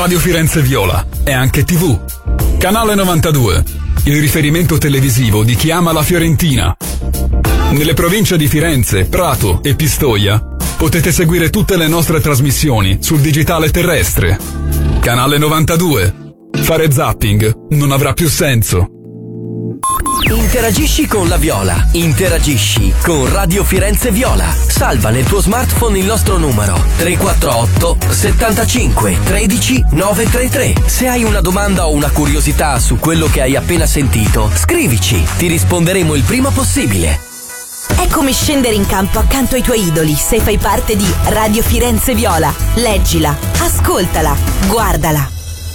Radio Firenze Viola è anche TV. Canale 92, il riferimento televisivo di chi ama la Fiorentina. Nelle province di Firenze, Prato e Pistoia potete seguire tutte le nostre trasmissioni sul digitale terrestre. Canale 92. Fare zapping non avrà più senso. Interagisci con la Viola. Interagisci con Radio Firenze Viola. Salva nel tuo smartphone il nostro numero 348 75 13 933. Se hai una domanda o una curiosità su quello che hai appena sentito, scrivici, ti risponderemo il prima possibile. È come scendere in campo accanto ai tuoi idoli se fai parte di Radio Firenze Viola. Leggila, ascoltala, guardala.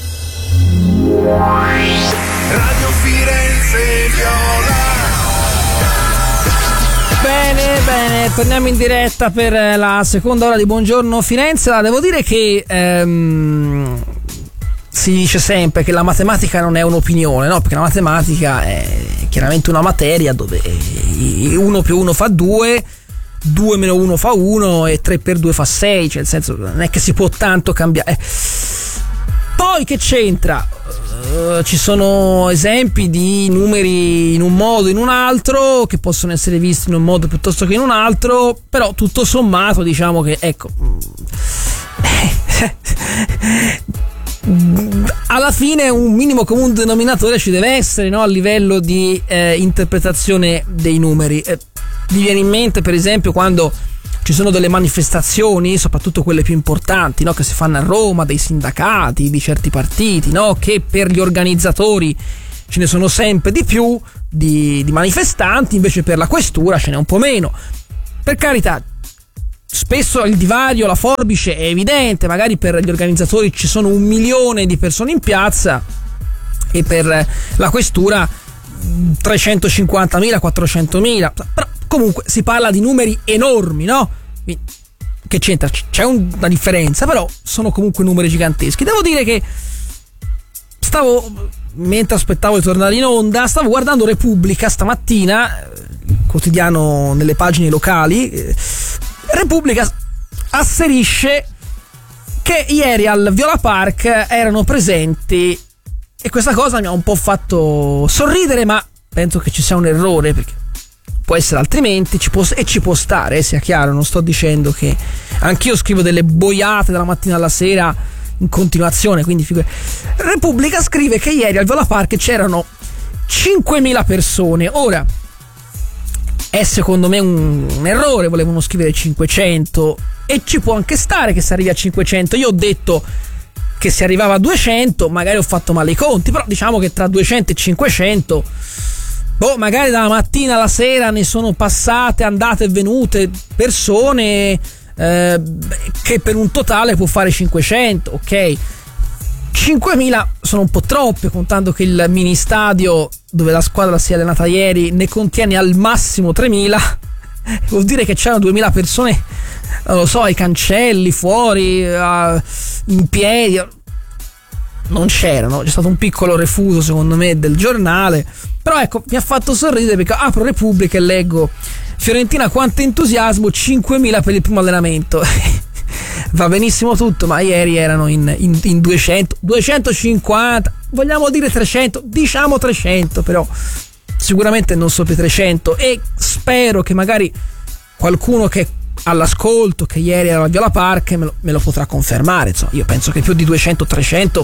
Radio Firenze Viola. Bene, torniamo in diretta per la seconda ora di Buongiorno Firenze. Devo dire che si dice sempre che la matematica non è un'opinione, no? Perché la matematica è chiaramente una materia dove 1 più 1 fa 2, 2 meno 1 fa 1 e 3 per 2 fa 6, cioè nel senso non è che si può tanto cambiare. Poi che c'entra? Ci sono esempi di numeri in un modo o in un altro che possono essere visti in un modo piuttosto che in un altro, però tutto sommato diciamo che ecco alla fine un minimo comune denominatore ci deve essere, no? A livello di interpretazione dei numeri. Mi viene in mente per esempio quando ci sono delle manifestazioni, soprattutto quelle più importanti, no? Che si fanno a Roma, dei sindacati, di certi partiti, no? Che per gli organizzatori ce ne sono sempre di più di manifestanti, invece per la questura ce n'è un po' meno. Per carità, spesso il divario, la forbice è evidente, magari per gli organizzatori ci sono 1 milione di persone in piazza e per la questura 350.000, 400.000, però comunque si parla di numeri enormi, no? Che c'entra? C'è una differenza, però sono comunque numeri giganteschi. Devo dire che mentre aspettavo di tornare in onda, stavo guardando Repubblica stamattina, il quotidiano nelle pagine locali. Repubblica asserisce che ieri al Viola Park erano presenti, e questa cosa mi ha un po' fatto sorridere, ma penso che ci sia un errore, perché può essere altrimenti, ci può stare, sia chiaro, non sto dicendo che anch'io scrivo delle boiate dalla mattina alla sera in continuazione, quindi Repubblica scrive che ieri al Viola Park c'erano 5.000 persone. Ora è secondo me un errore, volevano scrivere 500 e ci può anche stare che si arrivi a 500. Io ho detto che si arrivava a 200, magari ho fatto male i conti, però diciamo che tra 200 e 500 magari dalla mattina alla sera ne sono passate, andate e venute persone che per un totale può fare 500, ok. 5.000 sono un po' troppe, contando che il mini stadio dove la squadra si è allenata ieri ne contiene al massimo 3.000. Vuol dire che c'erano 2.000 persone, non lo so, ai cancelli, fuori, in piedi. Non c'erano, c'è stato un piccolo refuso secondo me del giornale, però ecco, mi ha fatto sorridere perché apro Repubblica e leggo: Fiorentina, quanto entusiasmo, 5.000 per il primo allenamento. Va benissimo tutto, ma ieri erano in 200, 250, vogliamo dire 300, diciamo 300, però sicuramente non sopra i 300, e spero che magari qualcuno che all'ascolto, che ieri era al Viola Park, me lo potrà confermare. Insomma, io penso che più di 200-300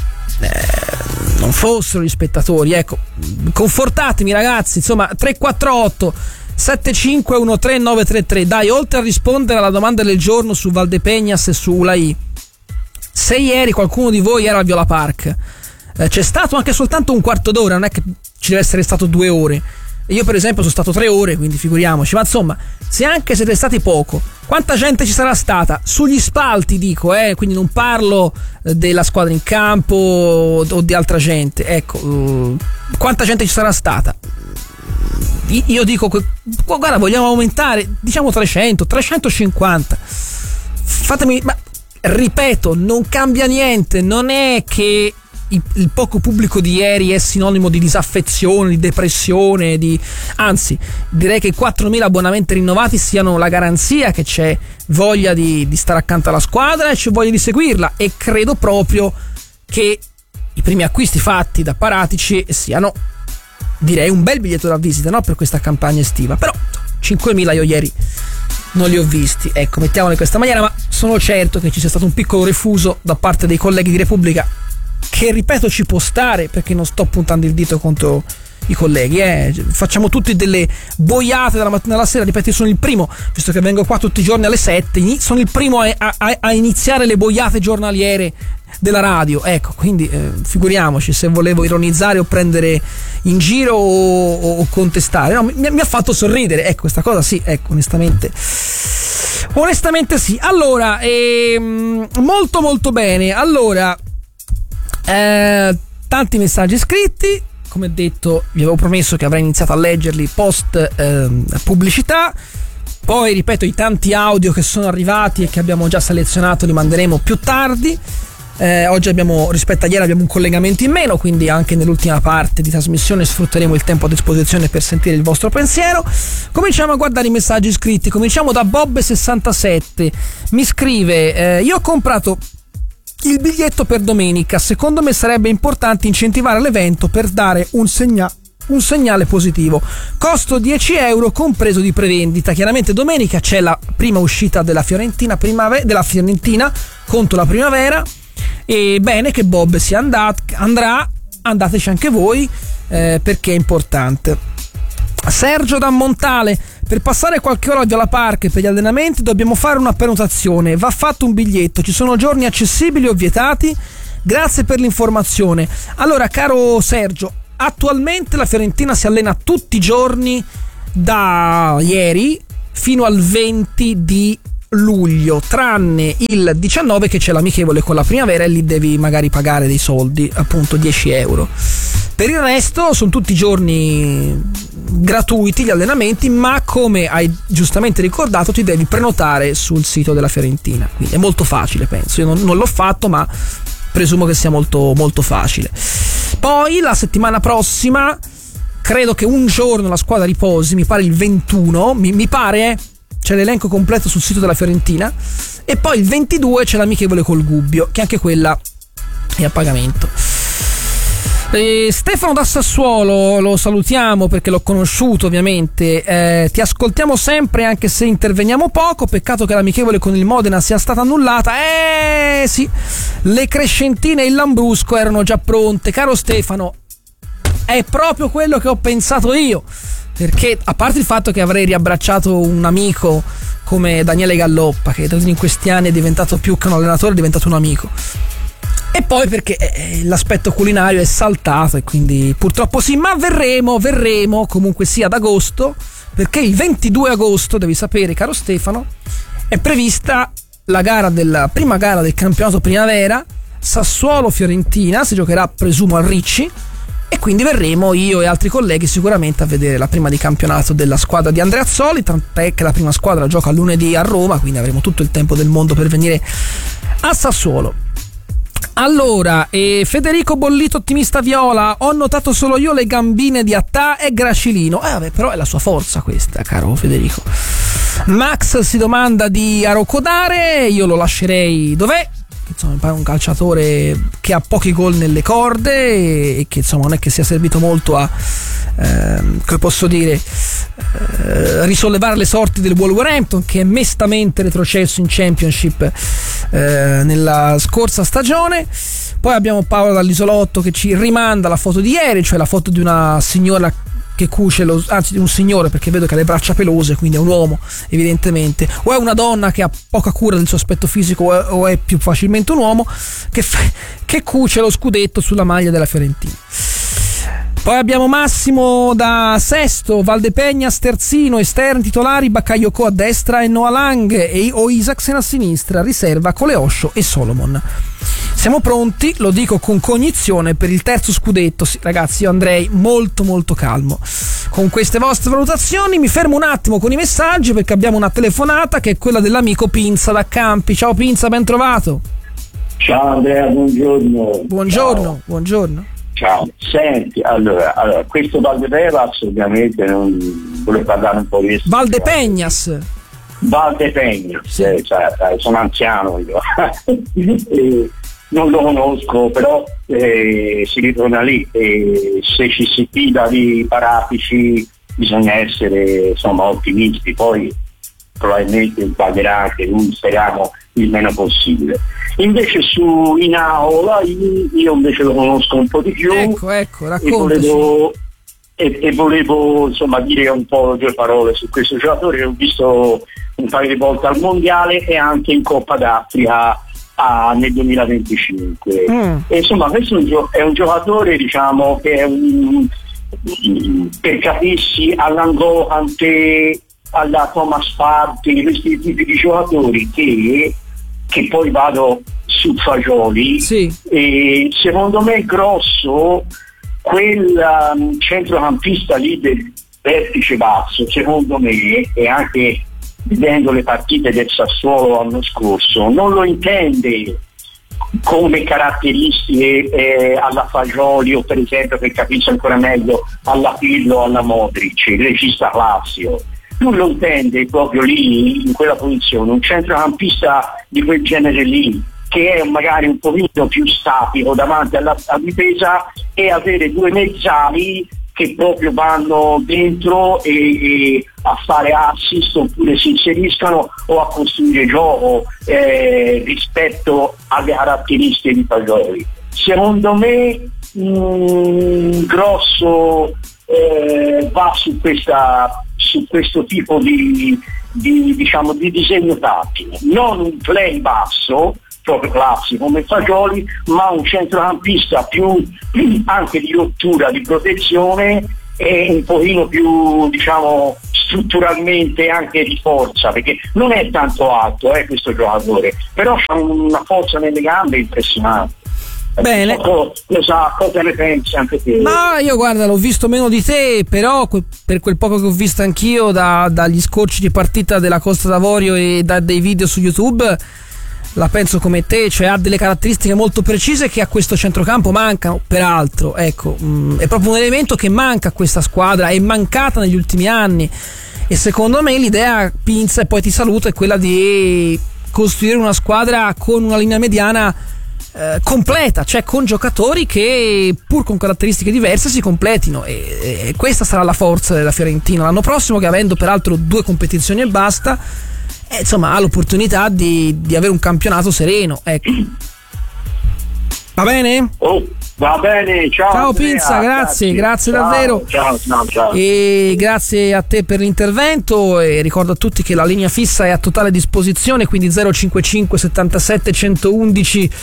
non fossero gli spettatori, ecco, confortatemi ragazzi. Insomma, 348 7513 933. Dai, oltre a rispondere alla domanda del giorno su Valdepeñas e su Ulai, se ieri qualcuno di voi era al Viola Park, c'è stato anche soltanto un quarto d'ora, non è che ci deve essere stato 2 ore. Io per esempio sono stato 3 ore, quindi figuriamoci. Ma insomma, se anche siete stati poco, quanta gente ci sarà stata? Sugli spalti dico, quindi non parlo della squadra in campo o di altra gente. Ecco, quanta gente ci sarà stata? Io dico, guarda, vogliamo aumentare, diciamo 300, 350. Fatemi, ma ripeto, non cambia niente, non è che il poco pubblico di ieri è sinonimo di disaffezione, di depressione, anzi direi che i 4.000 abbonamenti rinnovati siano la garanzia che c'è voglia di stare accanto alla squadra e c'è voglia di seguirla, e credo proprio che i primi acquisti fatti da Paratici siano, direi, un bel biglietto da visita, no? Per questa campagna estiva. Però 5.000 io ieri non li ho visti, ecco, mettiamolo in questa maniera, ma sono certo che ci sia stato un piccolo refuso da parte dei colleghi di Repubblica, che ripeto ci può stare, perché non sto puntando il dito contro i colleghi, facciamo tutti delle boiate dalla mattina alla sera. Ripeto, io sono il primo, visto che vengo qua tutti i giorni alle 7, sono il primo a iniziare le boiate giornaliere della radio, ecco, quindi figuriamoci se volevo ironizzare o prendere in giro o contestare. No, mi ha fatto sorridere, ecco, questa cosa sì, ecco, onestamente sì. Allora, molto molto bene. Allora, tanti messaggi scritti, come detto vi avevo promesso che avrei iniziato a leggerli post pubblicità. Poi ripeto, i tanti audio che sono arrivati e che abbiamo già selezionato li manderemo più tardi. Oggi rispetto a ieri abbiamo un collegamento in meno, quindi anche nell'ultima parte di trasmissione sfrutteremo il tempo a disposizione per sentire il vostro pensiero. Cominciamo a guardare i messaggi scritti. Cominciamo da Bob67. Mi scrive: io ho comprato il biglietto per domenica, secondo me sarebbe importante incentivare l'evento per dare un segnale positivo. Costo 10 euro compreso di prevendita. Chiaramente domenica c'è la prima uscita della Fiorentina contro la Primavera, e bene che Bob sia andrà, andateci anche voi, perché è importante. Sergio da Montale: per passare qualche ora a Viola Park per gli allenamenti dobbiamo fare una prenotazione, va fatto un biglietto, ci sono giorni accessibili o vietati? Grazie per l'informazione. Allora, caro Sergio, attualmente la Fiorentina si allena tutti i giorni da ieri fino al 20 di luglio, tranne il 19 che c'è l'amichevole con la Primavera, e lì devi magari pagare dei soldi, appunto 10 euro. Per il resto sono tutti i giorni gratuiti gli allenamenti, ma come hai giustamente ricordato ti devi prenotare sul sito della Fiorentina, quindi è molto facile, penso. Io non l'ho fatto, ma presumo che sia molto molto facile. Poi la settimana prossima credo che un giorno la squadra riposi, mi pare il 21, mi pare, c'è l'elenco completo sul sito della Fiorentina, e poi il 22 c'è l'amichevole col Gubbio, che anche quella è a pagamento. Stefano da Sassuolo, lo salutiamo perché l'ho conosciuto ovviamente. Ti ascoltiamo sempre anche se interveniamo poco, peccato che l'amichevole con il Modena sia stata annullata. Sì, le Crescentine e il Lambrusco erano già pronte, caro Stefano, è proprio quello che ho pensato io, perché a parte il fatto che avrei riabbracciato un amico come Daniele Galloppa, che in questi anni è diventato più che un allenatore, è diventato un amico, e poi perché l'aspetto culinario è saltato, e quindi purtroppo sì, ma verremo comunque sia ad agosto, perché il 22 agosto, devi sapere, caro Stefano, è prevista la prima gara del campionato Primavera, Sassuolo-Fiorentina, si giocherà presumo al Ricci, e quindi verremo io e altri colleghi sicuramente a vedere la prima di campionato della squadra di Andreazzoli, tant'è che la prima squadra gioca lunedì a Roma, quindi avremo tutto il tempo del mondo per venire a Sassuolo. Allora, Federico Bollito, ottimista viola: ho notato solo io le gambine di Attà e Gracilino. Però è la sua forza questa, caro Federico. Max si domanda di Arocodare, io lo lascerei dov'è, insomma mi pare un calciatore che ha pochi gol nelle corde e che insomma non è che sia servito molto a come posso dire, risollevare le sorti del Wolverhampton, che è mestamente retrocesso in Championship nella scorsa stagione. Poi abbiamo Paolo dall'Isolotto che ci rimanda la foto di ieri, cioè la foto di una signora che cuce anzi di un signore, perché vedo che ha le braccia pelose, quindi è un uomo evidentemente, o è una donna che ha poca cura del suo aspetto fisico, o è più facilmente un uomo che cuce lo scudetto sulla maglia della Fiorentina. Poi abbiamo Massimo da Sesto, Valdepegna, Sterzino, esterni titolari, Bakayoko a destra e Noah Lang o Isaacsen a sinistra, riserva Coleoscio e Solomon. Siamo pronti, lo dico con cognizione, per il terzo scudetto. Sì, ragazzi, io andrei molto molto calmo con queste vostre valutazioni. Mi fermo un attimo con i messaggi perché abbiamo una telefonata che è quella dell'amico Pinza da Campi. Ciao Pinza, ben trovato. Ciao Andrea, buongiorno. Buongiorno. Ciao, senti, allora questo Valdepegnas ovviamente non vuole parlare un po' di questo. Valdepegnas, sì. Cioè, sono anziano io. non lo conosco, però si ritorna lì, se ci si fida di Paratici bisogna essere insomma ottimisti, poi probabilmente sbaglierà anche lui, speriamo il meno possibile. Invece su Inaola io invece lo conosco un po' di più, ecco, raccontaci. E volevo insomma dire un po' 2 parole su questo giocatore che ho visto un paio di volte al mondiale e anche in Coppa d'Africa nel 2025. E insomma questo è un giocatore, diciamo, che è per capirsi all'Angolo Kanté, alla Thomas Partey, questi tipi di giocatori che poi vado su Fagioli, sì. E secondo me Grosso, quel centrocampista lì del vertice basso, secondo me, e anche vedendo le partite del Sassuolo l'anno scorso, non lo intende come caratteristiche alla Fagioli, o per esempio, per capirsi ancora meglio, alla Pirlo, alla Modric, il regista classico. Non lo intende proprio lì, in quella posizione, un centrocampista di quel genere lì, che è magari un pochino più statico davanti alla difesa, e avere 2 mezzali che proprio vanno dentro e a fare assist, oppure si inseriscano o a costruire gioco rispetto alle caratteristiche di Fagioli. Secondo me Grosso va su questo tipo di disegno tattico, non un play basso proprio classico come Fagioli, ma un centrocampista più anche di rottura, di protezione, e un pochino più, diciamo, strutturalmente anche di forza, perché non è tanto alto questo giocatore, però ha una forza nelle gambe impressionante. Bene. Lo sa, cosa ne pensi anche te? Ma io guarda, l'ho visto meno di te, però per quel poco che ho visto anch'io dagli scorci di partita della Costa d'Avorio e dei video su YouTube, la penso come te, cioè ha delle caratteristiche molto precise che a questo centrocampo mancano, peraltro, ecco, è proprio un elemento che manca a questa squadra, è mancata negli ultimi anni, e secondo me l'idea, Pinza, e poi ti saluto, è quella di costruire una squadra con una linea mediana completa, cioè con giocatori che pur con caratteristiche diverse si completino, e questa sarà la forza della Fiorentina l'anno prossimo, che avendo peraltro 2 competizioni e basta, insomma ha l'opportunità di avere un campionato sereno, ecco. Va bene? Va bene, ciao Andrea, Pinza, grazie ciao, davvero. Ciao. E grazie a te per l'intervento, e ricordo a tutti che la linea fissa è a totale disposizione, quindi 055 77 111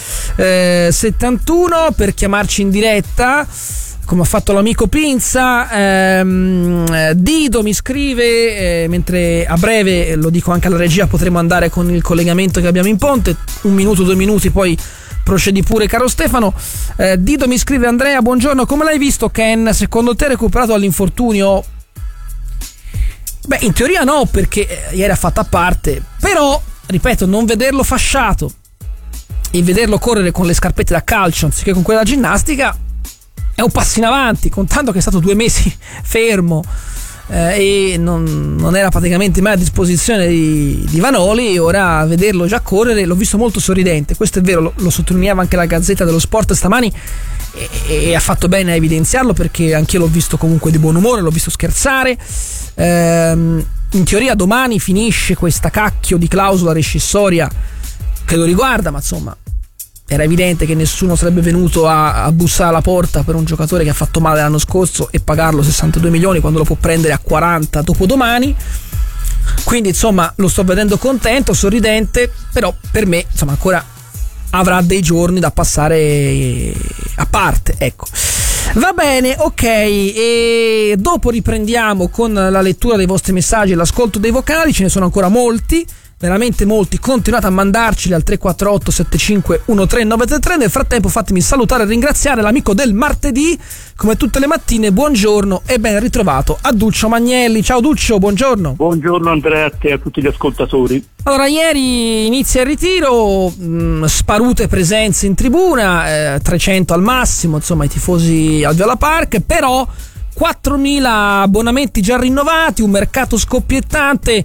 71 per chiamarci in diretta, come ha fatto l'amico Pinza. Dido mi scrive, mentre a breve, lo dico anche alla regia, potremo andare con il collegamento che abbiamo in ponte, 1 minuto, 2 minuti, poi procedi pure, caro Stefano. Dido mi scrive: Andrea, buongiorno, come l'hai visto Ken? Secondo te recuperato dall'infortunio? Beh, in teoria no, perché ieri ha fatto a parte, però, ripeto, non vederlo fasciato e vederlo correre con le scarpette da calcio anziché con quella ginnastica è un passo in avanti, contando che è stato 2 mesi fermo e non era praticamente mai a disposizione di Vanoli, e ora vederlo già correre, l'ho visto molto sorridente, questo è vero, lo sottolineava anche la Gazzetta dello Sport stamani, e ha fatto bene a evidenziarlo, perché anch'io l'ho visto comunque di buon umore, l'ho visto scherzare. In teoria domani finisce questa cacchio di clausola rescissoria che lo riguarda, ma insomma era evidente che nessuno sarebbe venuto a bussare alla porta per un giocatore che ha fatto male l'anno scorso e pagarlo 62 milioni quando lo può prendere a 40 dopodomani. Quindi insomma lo sto vedendo contento, sorridente, però per me insomma ancora avrà dei giorni da passare a parte, ecco. Va bene, ok, e dopo riprendiamo con la lettura dei vostri messaggi e l'ascolto dei vocali, ce ne sono ancora molti, veramente molti, continuate a mandarceli al 348 75 13933. Nel frattempo fatemi salutare e ringraziare l'amico del martedì, come tutte le mattine, buongiorno e ben ritrovato a Duccio Magnelli. Ciao Duccio, buongiorno. Buongiorno Andrea, a te e a tutti gli ascoltatori. Allora, ieri inizia il ritiro, sparute presenze in tribuna, 300 al massimo, insomma i tifosi al Viola Park, però 4.000 abbonamenti già rinnovati, un mercato scoppiettante.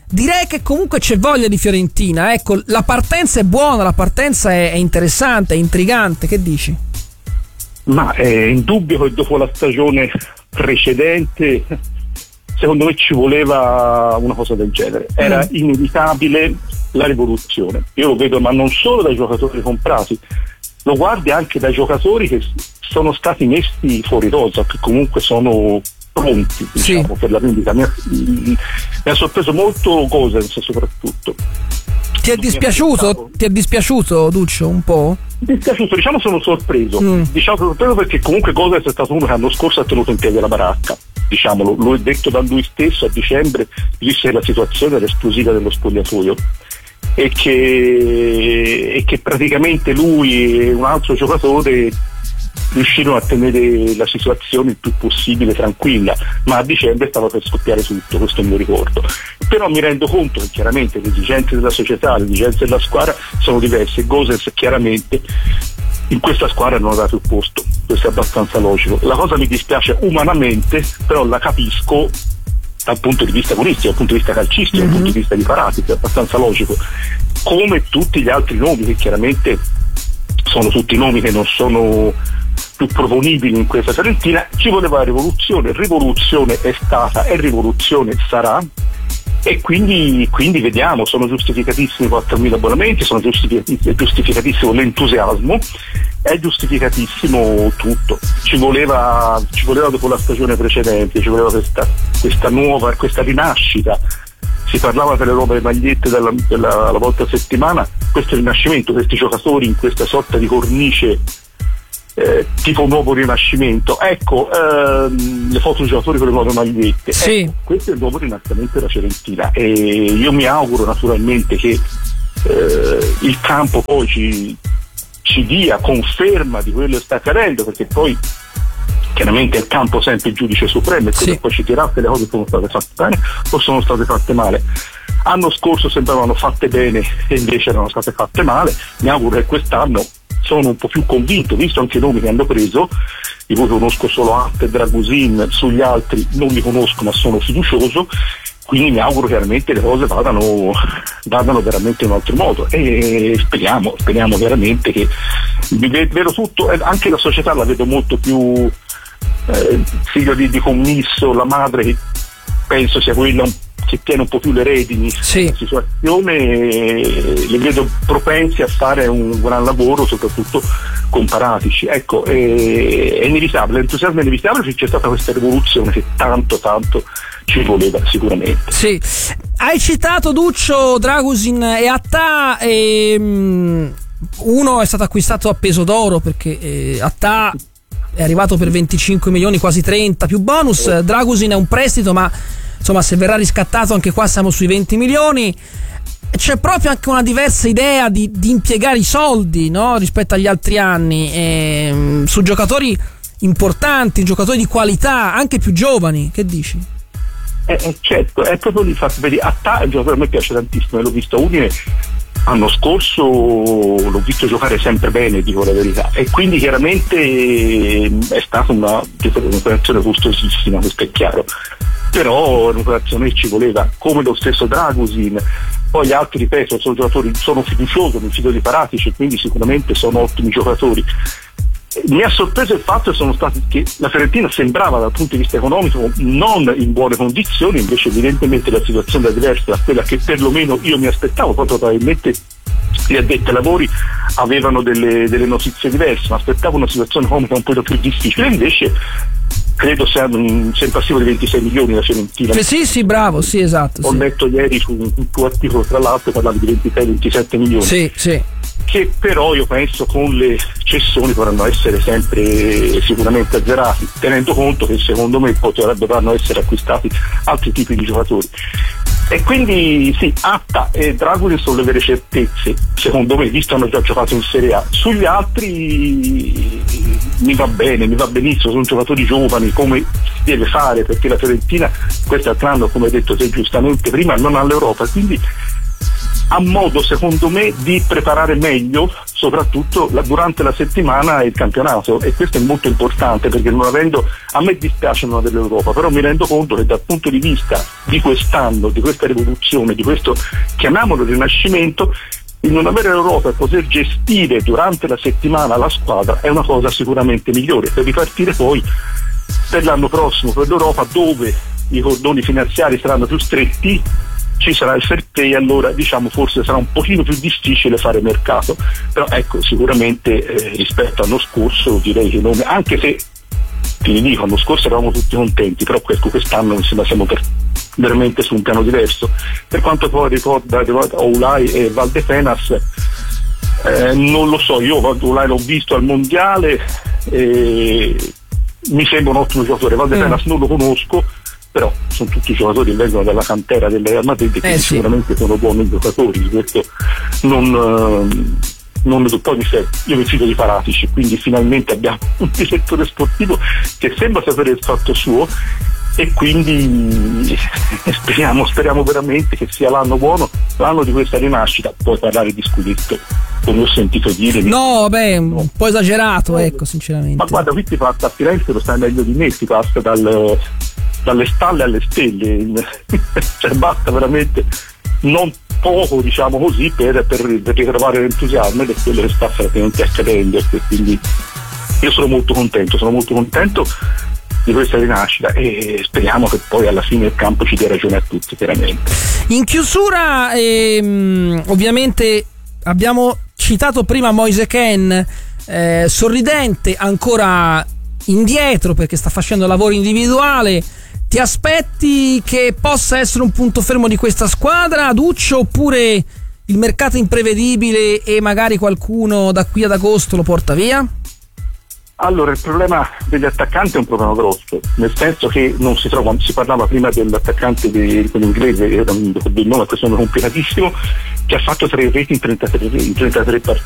direi che comunque c'è voglia di Fiorentina. Ecco, la partenza è buona, la partenza è interessante, è intrigante. Che dici? Ma è indubbio che dopo la stagione precedente, secondo me ci voleva una cosa del genere. Era inevitabile la rivoluzione. Io lo vedo, ma non solo dai giocatori comprati, lo guardi anche dai giocatori che sono stati messi fuori rosa, che comunque sono pronti, diciamo, per la vendita. Mi ha sorpreso molto Gosens soprattutto. Ti è dispiaciuto Duccio un po'? Dispiaciuto, diciamo sono sorpreso. Diciamo sorpreso perché comunque Gosens è stato uno che l'anno scorso ha tenuto in piedi la baracca. Diciamolo, lo è detto da lui stesso a dicembre, disse che la situazione era esplosiva dello spogliatoio e che praticamente lui e un altro giocatore riuscirono a tenere la situazione il più possibile tranquilla, ma a dicembre stava per scoppiare tutto, questo me lo ricordo. Però mi rendo conto che chiaramente le esigenze della società, le esigenze della squadra sono diverse. Gosens chiaramente in questa squadra non avrà più posto, questo è abbastanza logico. La cosa mi dispiace umanamente, però la capisco dal punto di vista agonistico, dal punto di vista calcistico, dal punto di vista di Paratici, è abbastanza logico, come tutti gli altri nomi che chiaramente sono tutti nomi che non sono più proponibili in questa Fiorentina. Ci voleva la rivoluzione è stata e rivoluzione sarà, e quindi vediamo, sono giustificatissimi 4.000 abbonamenti, sono giustificatissimo l'entusiasmo, è giustificatissimo tutto. Ci voleva dopo la stagione precedente, ci voleva questa rinascita. Si parlava delle nuove magliette della volta a settimana, questo rinascimento, questi giocatori in questa sorta di cornice tipo nuovo rinascimento. Ecco, le foto dei giocatori con le nuove magliette, sì. Ecco, questo è il nuovo rinascimento della Fiorentina, e io mi auguro naturalmente che il campo poi ci dia conferma di quello che sta accadendo, perché poi chiaramente il campo sempre il giudice supremo, e quello poi ci dirà se le cose sono state fatte bene o sono state fatte male. L'anno scorso sembravano fatte bene e invece erano state fatte male. Mi auguro che quest'anno, sono un po' più convinto, visto anche i nomi che hanno preso, di cui conosco solo Ante e Dragusin, sugli altri non li conosco ma sono fiducioso, quindi mi auguro chiaramente le cose vadano veramente in un altro modo, e speriamo veramente che vedo tutto, anche la società la vedo molto più figlio di commisso, la madre che penso sia quella che tiene un po' più le redini della situazione, li vedo propensi a fare un gran lavoro, soprattutto con Paratici. Ecco, è inevitabile, l'entusiasmo è inevitabile, c'è stata questa rivoluzione che tanto ci voleva sicuramente. Sì, hai citato Duccio, Dragusin e Attà, uno è stato acquistato a peso d'oro perché Attà è arrivato per 25 milioni, quasi 30 più bonus. Dragusin è un prestito, ma insomma se verrà riscattato anche qua siamo sui 20 milioni. C'è proprio anche una diversa idea di impiegare i soldi, no? Rispetto agli altri anni, su giocatori importanti, giocatori di qualità, anche più giovani. Che dici? Certo, è proprio lì. Vedi, Attà è un giocatore che a me piace tantissimo, l'ho visto a Udine l'anno scorso, l'ho visto giocare sempre bene, dico la verità, e quindi chiaramente è stata un'operazione costosissima, questo è chiaro, però un'operazione che ci voleva, come lo stesso Dragusin. Poi gli altri, ripeto, sono giocatori, sono fiducioso, mi fido di Paratici, quindi sicuramente sono ottimi giocatori. Mi ha sorpreso il fatto che la Fiorentina sembrava dal punto di vista economico non in buone condizioni, invece evidentemente la situazione era diversa da quella che perlomeno io mi aspettavo. Poi probabilmente gli addetti ai lavori avevano delle notizie diverse, ma aspettavo una situazione economica un po' più difficile, invece credo sia in passivo di 26 milioni la Fiorentina. Sì, bravo, sì, esatto. Ho letto ieri su un tuo articolo, tra l'altro, parlavi di 26-27 milioni. Sì. Che però io penso con le cessioni dovranno essere sempre sicuramente azzerati, tenendo conto che secondo me dovranno essere acquistati altri tipi di giocatori. E quindi sì, Attà e Dragusin sono le vere certezze, secondo me, visto che hanno già giocato in Serie A. Sugli altri mi va benissimo, sono giocatori giovani, come si deve fare, perché la Fiorentina quest'altro anno, come hai detto te giustamente prima, non ha l'Europa, quindi ha modo secondo me di preparare meglio soprattutto durante la settimana il campionato, e questo è molto importante, perché non avendo, a me dispiace non avere l'Europa, però mi rendo conto che dal punto di vista di quest'anno, di questa rivoluzione, di questo, chiamiamolo rinascimento, il non avere l'Europa e poter gestire durante la settimana la squadra è una cosa sicuramente migliore per ripartire poi per l'anno prossimo per l'Europa, dove i cordoni finanziari saranno più stretti, ci sarà il fair play, allora diciamo forse sarà un pochino più difficile fare mercato, però ecco, sicuramente rispetto all'anno scorso direi che non, anche se ti dico, l'anno scorso eravamo tutti contenti, però quest'anno mi sembra siamo veramente su un piano diverso. Per quanto poi riguarda Oulai e Valdepenas, non lo so, io Oulai l'ho visto al mondiale e mi sembra un ottimo giocatore. Valdepenas non lo conosco, però sono tutti giocatori che vengono dalla cantera del Real Madrid e quindi sicuramente sono buoni giocatori, questo poi io mi fido di Paratici, quindi finalmente abbiamo un direttore sportivo che sembra sapere il fatto suo, e quindi speriamo veramente che sia l'anno buono, l'anno di questa rinascita. Puoi parlare di scudetto, come ho sentito dire, un po' esagerato, ecco, sinceramente. Ma guarda, qui si passa a Firenze, lo sai meglio di me, si passa dalle stalle alle stelle, cioè basta veramente non poco, diciamo così, per ritrovare l'entusiasmo, ed è quello che sta praticamente accadendo, e quindi io sono molto contento di questa rinascita, e speriamo che poi alla fine il campo ci dia ragione a tutti, chiaramente. In chiusura, ovviamente abbiamo citato prima Moise Kean, sorridente, ancora indietro perché sta facendo lavoro individuale. Ti aspetti che possa essere un punto fermo di questa squadra, Duccio, oppure il mercato imprevedibile e magari qualcuno da qui ad agosto lo porta via? Allora, il problema degli attaccanti è un problema grosso, nel senso che non si trova, si parlava prima dell'attaccante dell'inglese, era un nome, questo nome complicatissimo, che ha fatto 3 reti in 33 partite.